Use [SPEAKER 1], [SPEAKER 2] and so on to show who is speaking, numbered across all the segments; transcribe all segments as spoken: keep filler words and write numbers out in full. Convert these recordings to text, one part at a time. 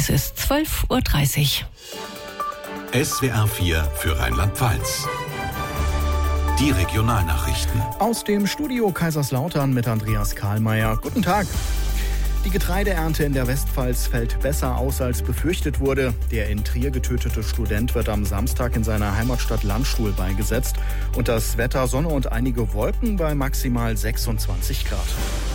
[SPEAKER 1] Es ist zwölf Uhr dreißig.
[SPEAKER 2] S W R vier für Rheinland-Pfalz. Die Regionalnachrichten.
[SPEAKER 3] Aus dem Studio Kaiserslautern mit Andreas Kahlmeier. Guten Tag. Die Getreideernte in der Westpfalz fällt besser aus, als befürchtet wurde. Der in Trier getötete Student wird am Samstag in seiner Heimatstadt Landstuhl beigesetzt. Und das Wetter: Sonne und einige Wolken bei maximal sechsundzwanzig Grad.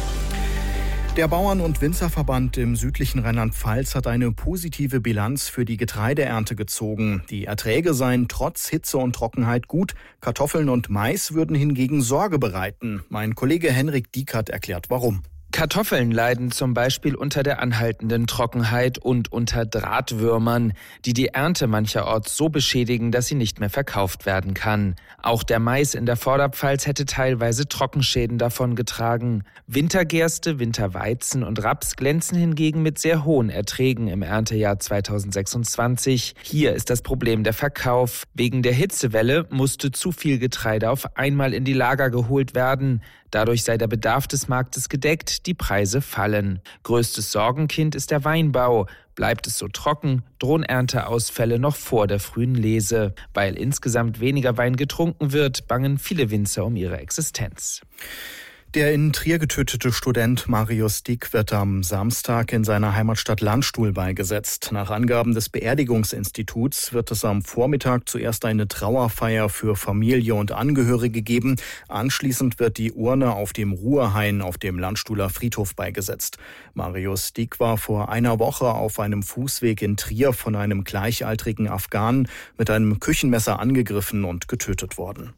[SPEAKER 3] Der Bauern- und Winzerverband im südlichen Rheinland-Pfalz hat eine positive Bilanz für die Getreideernte gezogen. Die Erträge seien trotz Hitze und Trockenheit gut. Kartoffeln und Mais würden hingegen Sorge bereiten. Mein Kollege Henrik Diekert erklärt, warum.
[SPEAKER 4] Kartoffeln leiden zum Beispiel unter der anhaltenden Trockenheit und unter Drahtwürmern, die die Ernte mancherorts so beschädigen, dass sie nicht mehr verkauft werden kann. Auch der Mais in der Vorderpfalz hätte teilweise Trockenschäden davongetragen. Wintergerste, Winterweizen und Raps glänzen hingegen mit sehr hohen Erträgen im Erntejahr zweitausendsechsundzwanzig. Hier ist das Problem der Verkauf. Wegen der Hitzewelle musste zu viel Getreide auf einmal in die Lager geholt werden. Dadurch sei der Bedarf des Marktes gedeckt, die Preise fallen. Größtes Sorgenkind ist der Weinbau. Bleibt es so trocken, drohen Ernteausfälle noch vor der frühen Lese. Weil insgesamt weniger Wein getrunken wird, bangen viele Winzer um ihre Existenz.
[SPEAKER 3] Der in Trier getötete Student Marius Dick wird am Samstag in seiner Heimatstadt Landstuhl beigesetzt. Nach Angaben des Beerdigungsinstituts wird es am Vormittag zuerst eine Trauerfeier für Familie und Angehörige geben. Anschließend wird die Urne auf dem Ruhehain auf dem Landstuhler Friedhof beigesetzt. Marius Dick war vor einer Woche auf einem Fußweg in Trier von einem gleichaltrigen Afghanen mit einem Küchenmesser angegriffen und getötet worden.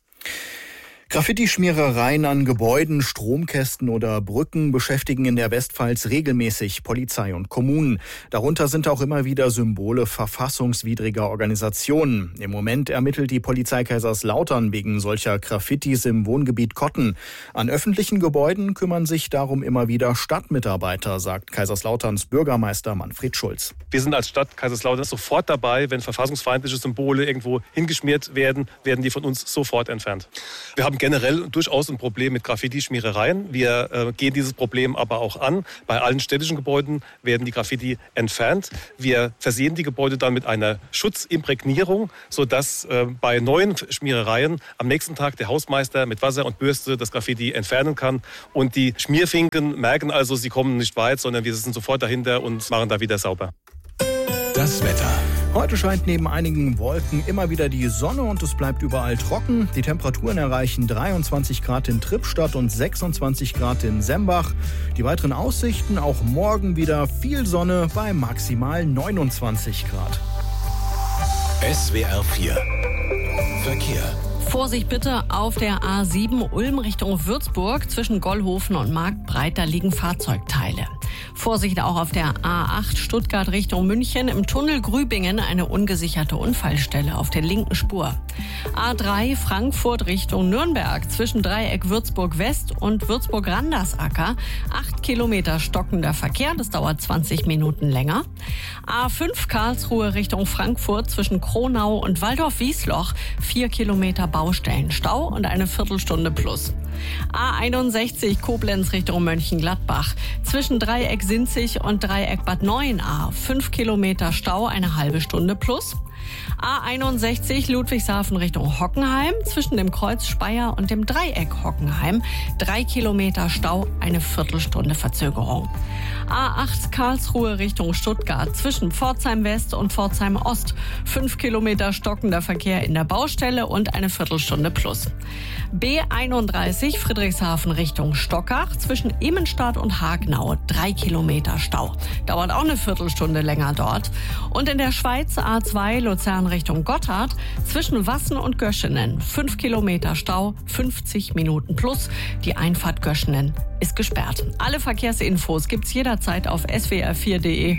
[SPEAKER 3] Graffiti-Schmierereien an Gebäuden, Stromkästen oder Brücken beschäftigen in der Westpfalz regelmäßig Polizei und Kommunen. Darunter sind auch immer wieder Symbole verfassungswidriger Organisationen. Im Moment ermittelt die Polizei Kaiserslautern wegen solcher Graffitis im Wohngebiet Kotten. An öffentlichen Gebäuden kümmern sich darum immer wieder Stadtmitarbeiter, sagt Kaiserslauterns Bürgermeister Manfred Schulz.
[SPEAKER 5] Wir sind als Stadt Kaiserslautern sofort dabei, wenn verfassungsfeindliche Symbole irgendwo hingeschmiert werden, werden die von uns sofort entfernt. Wir haben generell durchaus ein Problem mit Graffiti-Schmierereien. Wir äh, gehen dieses Problem aber auch an. Bei allen städtischen Gebäuden werden die Graffiti entfernt. Wir versehen die Gebäude dann mit einer Schutzimprägnierung, sodass äh, bei neuen Schmierereien am nächsten Tag der Hausmeister mit Wasser und Bürste das Graffiti entfernen kann. Und die Schmierfinken merken also, sie kommen nicht weit, sondern wir sind sofort dahinter und machen da wieder sauber.
[SPEAKER 2] Das Wetter.
[SPEAKER 3] Heute scheint neben einigen Wolken immer wieder die Sonne und es bleibt überall trocken. Die Temperaturen erreichen dreiundzwanzig Grad in Trippstadt und sechsundzwanzig Grad in Sembach. Die weiteren Aussichten: auch morgen wieder viel Sonne bei maximal neunundzwanzig Grad.
[SPEAKER 2] S W R vier Verkehr.
[SPEAKER 1] Vorsicht bitte auf der A sieben Ulm Richtung Würzburg. Zwischen Gollhofen und Marktbreit, da liegen Fahrzeugteile. Vorsicht auch auf der A acht Stuttgart Richtung München. Im Tunnel Grübingen eine ungesicherte Unfallstelle auf der linken Spur. A drei Frankfurt Richtung Nürnberg. Zwischen Dreieck Würzburg West und Würzburg-Randersacker. Acht Kilometer stockender Verkehr. Das dauert zwanzig Minuten länger. A fünf Karlsruhe Richtung Frankfurt. Zwischen Kronau und Waldorf-Wiesloch. Vier Kilometer Baustellenstau und eine Viertelstunde plus. A einundsechzig Koblenz Richtung Mönchengladbach. Zwischen Dreieck Sinzig und Dreieck Bad Neuenahr. Fünf Kilometer Stau, eine halbe Stunde plus. A einundsechzig Ludwigshafen Richtung Hockenheim. Zwischen dem Kreuz Speyer und dem Dreieck Hockenheim. Drei Kilometer Stau, eine Viertelstunde Verzögerung. A acht Karlsruhe Richtung Stuttgart. Zwischen Pforzheim West und Pforzheim Ost. Fünf Kilometer stockender Verkehr in der Baustelle und eine Viertelstunde plus. B einunddreißig Friedrichshafen Richtung Stockach. Zwischen Immenstadt und Hagenau. Drei Kilometer Stau. Dauert auch eine Viertelstunde länger dort. Und in der Schweiz A zwei Luzern Richtung Gotthard. Zwischen Wassen und Göschenen. Fünf Kilometer Stau, fünfzig Minuten plus. Die Einfahrt Göschenen ist gesperrt. Alle Verkehrsinfos gibt's jederzeit auf s w r vier punkt d e.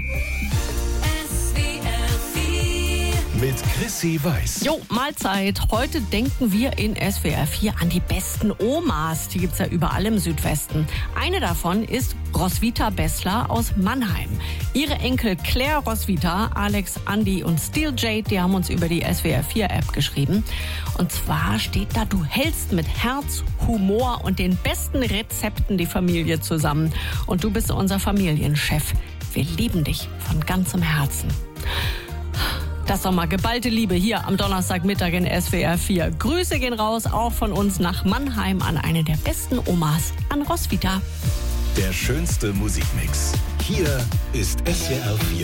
[SPEAKER 2] Mit Chrissy Weiß.
[SPEAKER 1] Jo, Mahlzeit. Heute denken wir in S W R vier an die besten Omas. Die gibt's ja überall im Südwesten. Eine davon ist Roswitha Bessler aus Mannheim. Ihre Enkel Claire Roswitha, Alex, Andy und Steel Jade, die haben uns über die S W R vier App geschrieben. Und zwar steht da, du hältst mit Herz, Humor und den besten Rezepten die Familie zusammen. Und du bist unser Familienchef. wir lieben dich von ganzem Herzen. Das ist doch mal geballte Liebe hier am Donnerstagmittag in S W R vier. Grüße gehen raus, auch von uns nach Mannheim an eine der besten Omas, an Roswitha.
[SPEAKER 2] Der schönste Musikmix. Hier ist S W R vier.